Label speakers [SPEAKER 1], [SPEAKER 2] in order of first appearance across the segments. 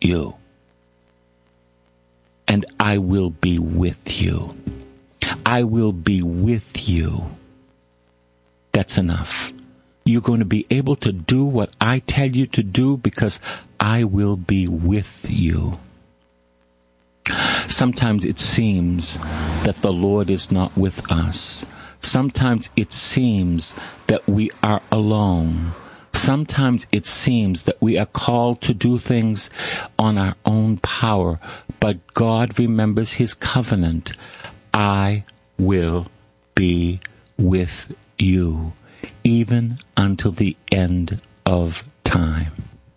[SPEAKER 1] you. And I will be with you. I will be with you. That's enough. You're going to be able to do what I tell you to do because I will be with you. Sometimes it seems that the Lord is not with us. Sometimes it seems that we are alone. Sometimes it seems that we are called to do things on our own power, but God remembers His covenant. I will be with you, even until the end of time.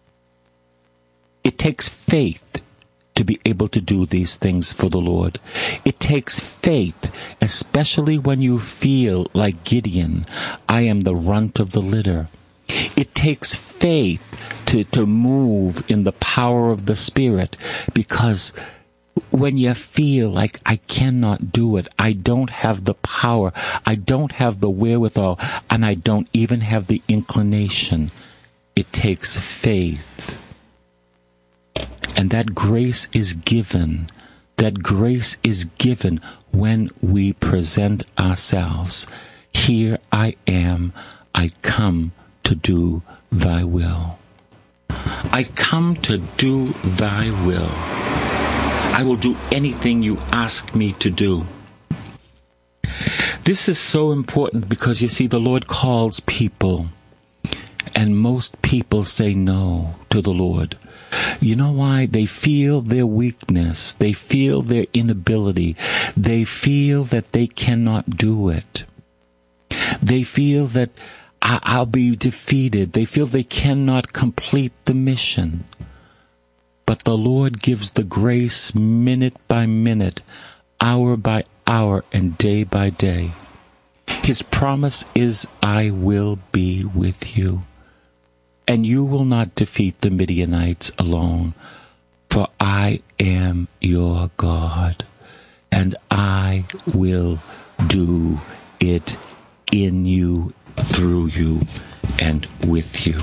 [SPEAKER 1] It takes faith to be able to do these things for the Lord. It takes faith, especially when you feel like Gideon, I am the runt of the litter. It takes faith to move in the power of the Spirit, because when you feel like I cannot do it, I don't have the power, I don't have the wherewithal, and I don't even have the inclination, it takes faith. And that grace is given. That grace is given when we present ourselves. Here I am, I come to do thy will. I come to do thy will. I will do anything you ask me to do. This is so important because, you see, the Lord calls people, and most people say no to the Lord. You know why? They feel their weakness. They feel their inability. They feel that they cannot do it. They feel that I'll be defeated. They feel they cannot complete the mission. But the Lord gives the grace minute by minute, hour by hour, and day by day. His promise is, I will be with you. And you will not defeat the Midianites alone, for I am your God, and I will do it in you, through you, and with you.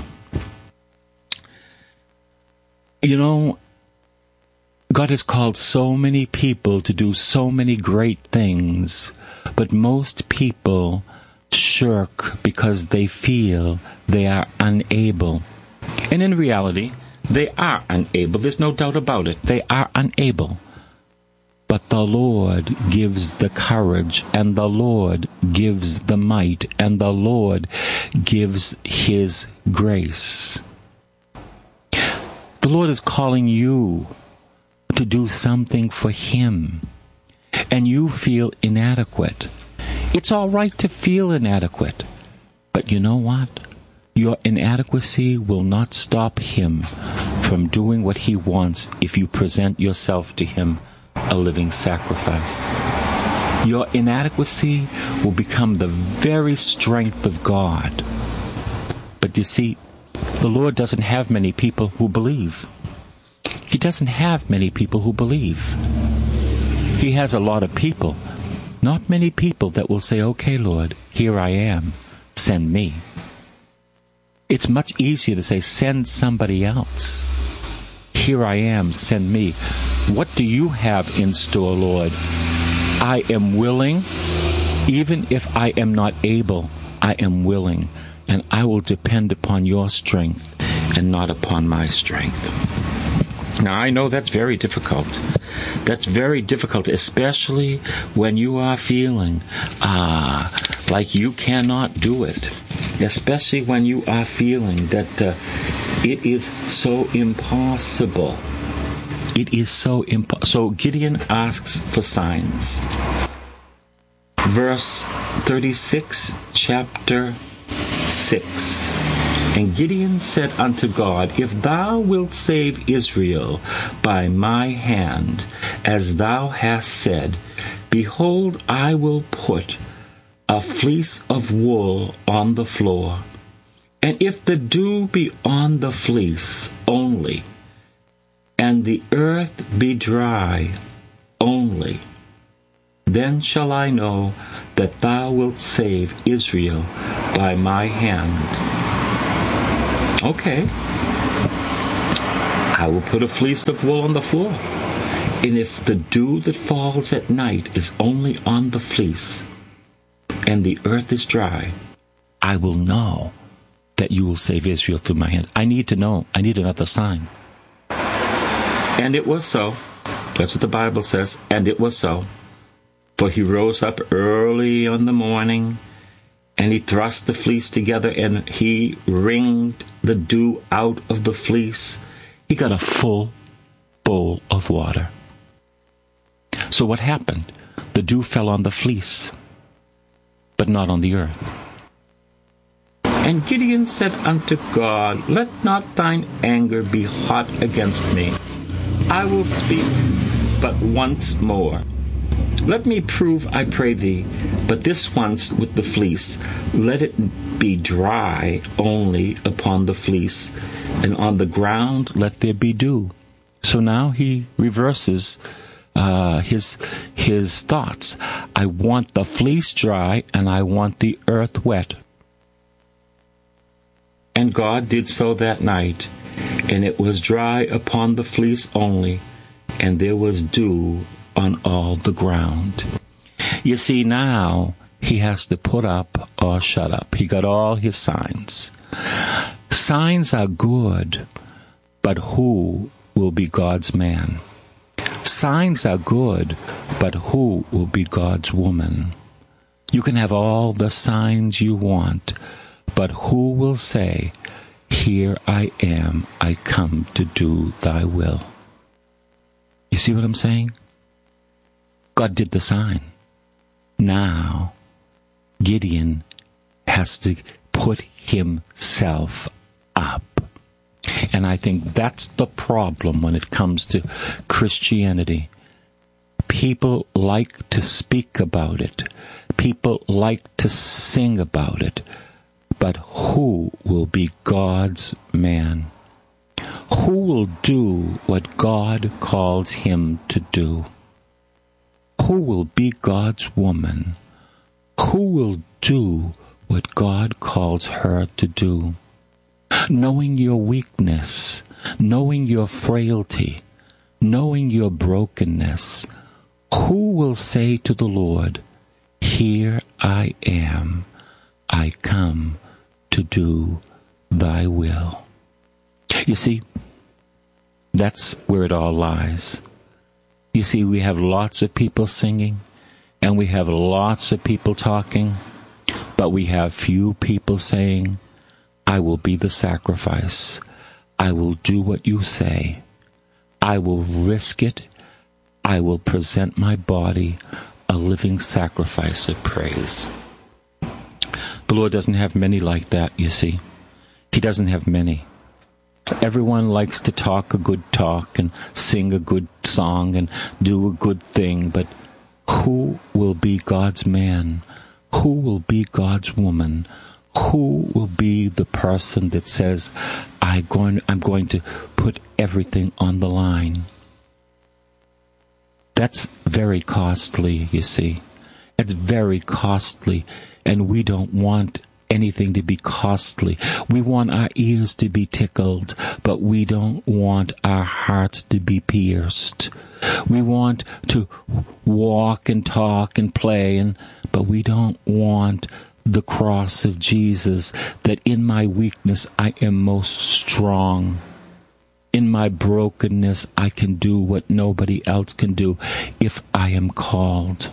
[SPEAKER 1] You know, God has called so many people to do so many great things, but most people shirk because they feel they are unable. And in reality, they are unable. There's no doubt about it. They are unable. But the Lord gives the courage, and the Lord gives the might, and the Lord gives His grace. The Lord is calling you to do something for Him, and you feel inadequate. It's all right to feel inadequate, but you know what? Your inadequacy will not stop Him from doing what He wants if you present yourself to Him a living sacrifice. Your inadequacy will become the very strength of God. But you see, the Lord doesn't have many people who believe. He doesn't have many people who believe. He has a lot of people. Not many people that will say, okay, Lord, here I am, send me. It's much easier to say, send somebody else. Here I am, send me. What do you have in store, Lord? I am willing, even if I am not able, I am willing, and I will depend upon your strength and not upon my strength. Now, I know that's very difficult. That's very difficult, especially when you are feeling like you cannot do it. Especially when you are feeling that it is so impossible. It is so impossible. So Gideon asks for signs. Verse 36, chapter 6. And Gideon said unto God, If thou wilt save Israel by my hand, as thou hast said, behold, I will put a fleece of wool on the floor, and if the dew be on the fleece only, and the earth be dry only, then shall I know that thou wilt save Israel by my hand. Okay. I will put a fleece of wool on the floor. And if the dew that falls at night is only on the fleece, and the earth is dry, I will know that you will save Israel through my hand. I need to know. I need another sign. And it was so. That's what the Bible says. And it was so. For he rose up early in the morning, and he thrust the fleece together, and he wringed the dew out of the fleece. He got a full bowl of water. So what happened? The dew fell on the fleece, but not on the earth. And Gideon said unto God, Let not thine anger be hot against me. I will speak but once more. Let me prove, I pray thee, but this once with the fleece. Let it be dry only upon the fleece, and on the ground let there be dew. So now he reverses his thoughts. I want the fleece dry, and I want the earth wet. And God did so that night, and it was dry upon the fleece only, and there was dew on all the ground. You see, now he has to put up or shut up. He got all his signs. Signs are good, but who will be God's man? Signs are good, but who will be God's woman? You can have all the signs you want, but who will say, Here I am, I come to do thy will? You see what I'm saying? God did the sign. Now, Gideon has to put himself up. And I think that's the problem when it comes to Christianity. People like to speak about it. People like to sing about it. But who will be God's man? Who will do what God calls him to do? Who will be God's woman? Who will do what God calls her to do? Knowing your weakness, knowing your frailty, knowing your brokenness, who will say to the Lord, Here I am, I come to do thy will? You see, that's where it all lies. You see, we have lots of people singing, and we have lots of people talking, but we have few people saying, I will be the sacrifice. I will do what you say. I will risk it. I will present my body a living sacrifice of praise. The Lord doesn't have many like that, you see. He doesn't have many. Everyone likes to talk a good talk and sing a good song and do a good thing, but who will be God's man? Who will be God's woman? Who will be the person that says, I'm going to put everything on the line? That's very costly, you see. It's very costly, and we don't want anything to be costly. We want our ears to be tickled, but we don't want our hearts to be pierced. We want to walk and talk and play, but we don't want the cross of Jesus, that in my weakness I am most strong. In my brokenness I can do what nobody else can do if I am called.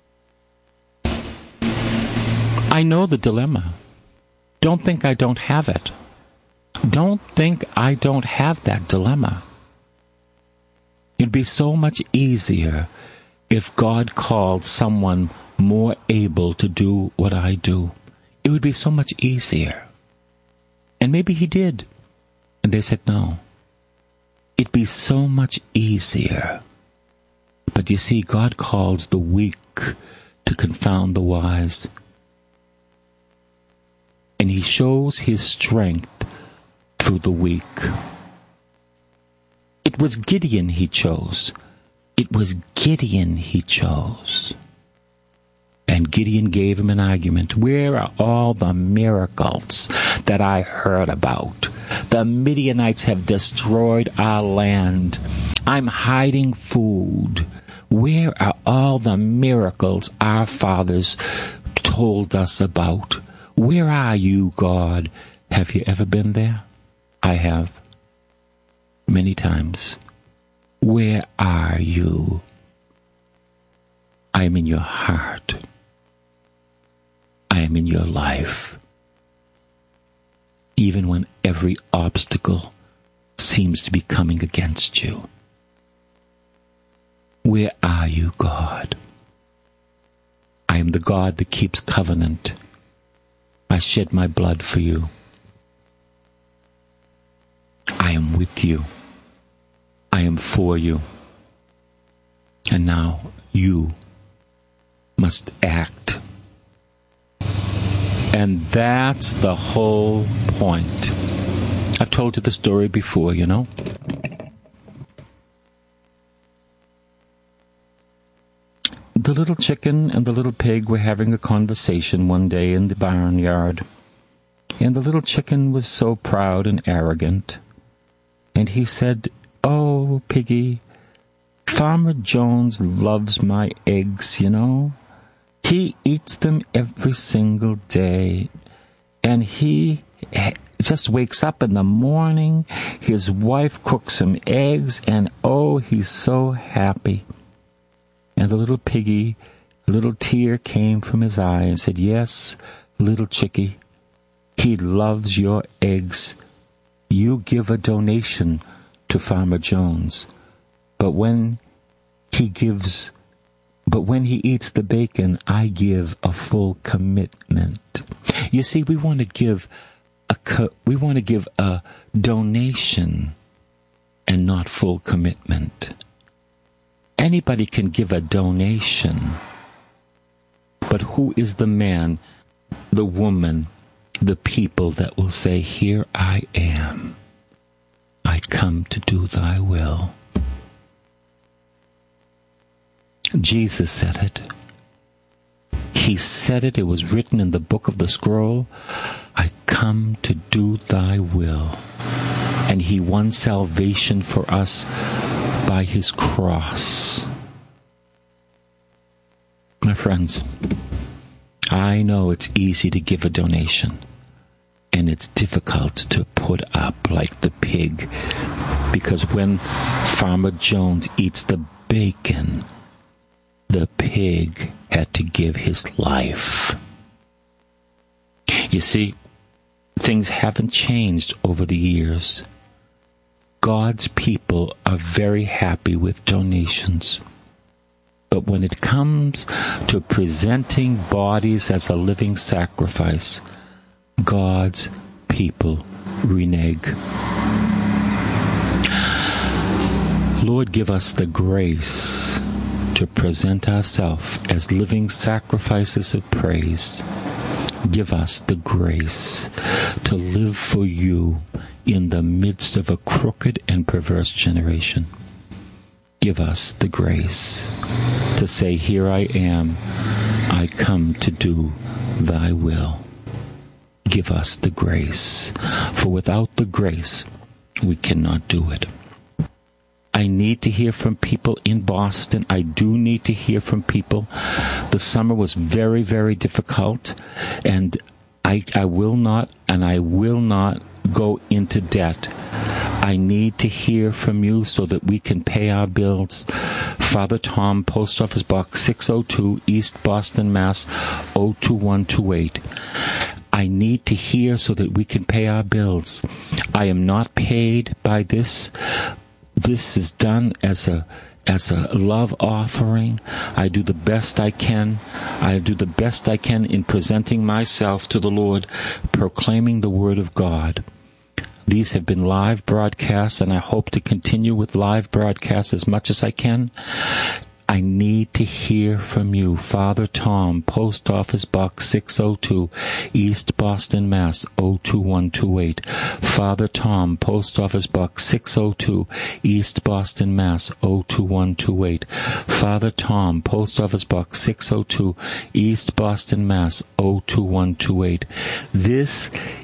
[SPEAKER 1] I know the dilemma. Don't think I don't have it. Don't think I don't have that dilemma. It'd be so much easier if God called someone more able to do what I do. It would be so much easier. And maybe he did. And they said no. It'd be so much easier. But you see, God calls the weak to confound the wise. And he shows his strength through the weak. It was Gideon he chose. It was Gideon he chose. And Gideon gave him an argument. Where are all the miracles that I heard about? The Midianites have destroyed our land. I'm hiding food. Where are all the miracles our fathers told us about? Where are you, God? Have you ever been there? I have. Many times. Where are you? I am in your heart. I am in your life. Even when every obstacle seems to be coming against you. Where are you, God? I am the God that keeps covenant. I shed my blood for you. I am with you. I am for you. And now you must act. And that's the whole point. I've told you the story before, you know. The little chicken and the little pig were having a conversation one day in the barnyard. And the little chicken was so proud and arrogant. And he said, "Oh, piggy, Farmer Jones loves my eggs, you know. He eats them every single day. And he just wakes up in the morning, his wife cooks him eggs, and oh, he's so happy." And the little piggy, a little tear came from his eye and said, "Yes, little chickie, he loves your eggs. You give a donation to Farmer Jones. But when he eats the bacon, I give a full commitment." You see, we want to give a donation and not full commitment. Anybody can give a donation, but who is the man, the woman, the people that will say, "Here I am. I come to do thy will"? Jesus said it. He said it. It was written in the book of the scroll. I come to do thy will. And he won salvation for us by his cross. My friends, I know it's easy to give a donation, and it's difficult to put up like the pig, because when Farmer Jones eats the bacon, the pig had to give his life. You see, things haven't changed over the years. God's people are very happy with donations. But when it comes to presenting bodies as a living sacrifice, God's people renege. Lord, give us the grace to present ourselves as living sacrifices of praise. Give us the grace to live for you in the midst of a crooked and perverse generation. Give us the grace to say, "Here I am. I come to do thy will." Give us the grace, for without the grace, we cannot do it. I need to hear from people in Boston. I do need to hear from people. The summer was very, very difficult, and I will not go into debt. I need to hear from you so that we can pay our bills. Father Tom, Post Office Box 602, East Boston, Mass. 02128. I need to hear so that we can pay our bills. I am not paid by this. This is done as a love offering. I do the best I can. I do the best I can in presenting myself to the Lord, proclaiming the Word of God. These have been live broadcasts, and I hope to continue with live broadcasts as much as I can. I need to hear from you. Father Tom, Post Office Box 602, East Boston, Mass. 02128. Father Tom, Post Office Box 602, East Boston, Mass. 02128. Father Tom, Post Office Box 602, East Boston, Mass. 02128. This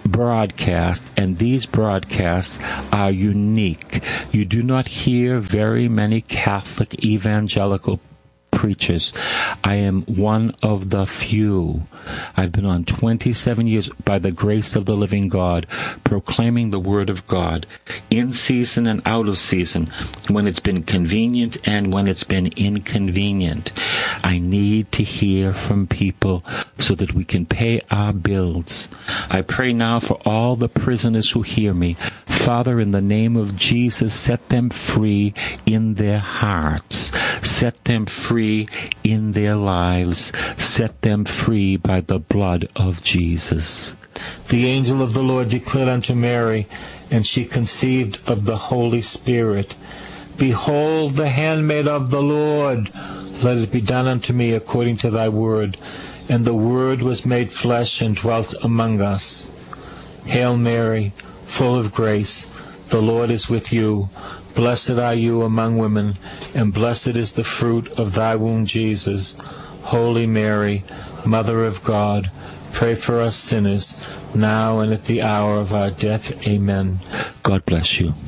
[SPEAKER 1] broadcast, and these broadcasts are unique. You do not hear very many Catholic evangelical preachers. I am one of the few. I've been on 27 years by the grace of the living God, proclaiming the Word of God in season and out of season, when it's been convenient and when it's been inconvenient. I need to hear from people so that we can pay our bills. I pray now for all the prisoners who hear me. Father, in the name of Jesus, set them free in their hearts. Set them free in their lives. Set them free by the blood of Jesus.
[SPEAKER 2] The angel of the Lord declared unto Mary, and she conceived of the Holy Spirit. Behold, the handmaid of the Lord, let it be done unto me according to thy word. And the Word was made flesh and dwelt among us. Hail Mary, full of grace, the Lord is with you. Blessed are you among women, and blessed is the fruit of thy womb, Jesus. Holy Mary, Mother of God, pray for us sinners, now and at the hour of our death. Amen.
[SPEAKER 1] God bless you.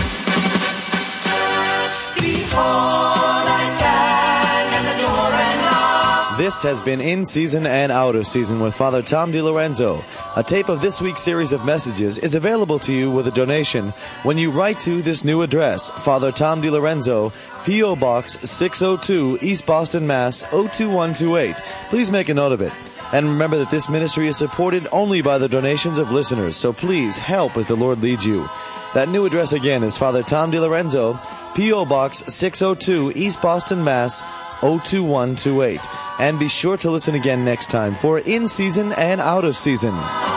[SPEAKER 3] Behold, I stand at the door and knock.
[SPEAKER 4] This has been In Season and Out of Season with Father Tom DiLorenzo. A tape of this week's series of messages is available to you with a donation when you write to this new address, Father Tom DiLorenzo, P.O. Box 602, East Boston, Mass. 02128. Please make a note of it. And remember that this ministry is supported only by the donations of listeners, so please help as the Lord leads you. That new address again is Father Tom DiLorenzo, P.O. Box 602, East Boston, Mass. 02128. And be sure to listen again next time for In Season and Out of Season.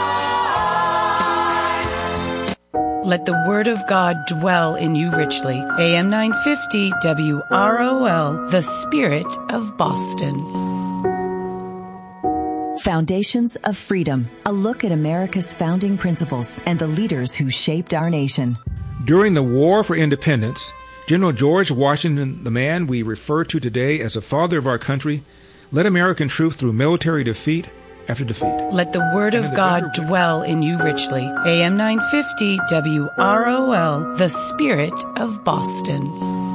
[SPEAKER 5] Let the Word of God dwell in you richly. AM 950 WROL, the Spirit of Boston.
[SPEAKER 6] Foundations of Freedom, a look at America's founding principles and the leaders who shaped our nation.
[SPEAKER 7] During the War for Independence, General George Washington, the man we refer to today as the father of our country, led American troops through military defeat after defeat. Let the Word of God dwell in you richly. AM 950 WROL, the Spirit of Boston.